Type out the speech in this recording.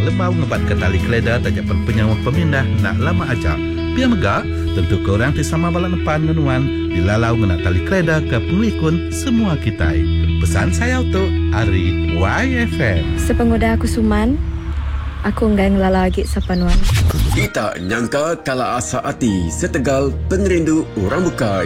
lebau ngebat ke tali keleda tajapan penyawa pemindah nak lama aja. Biar megah, tentu korang tisama balak depan ngenuan dilalau ngena tali keleda ke penglikun semua kita. Pesan saya untuk Ari YFM. Sepengoda aku Suman, aku enggak ngelala lagi sapanuan. Kita nyangka kala asa hati setegal penerindu orang bukai.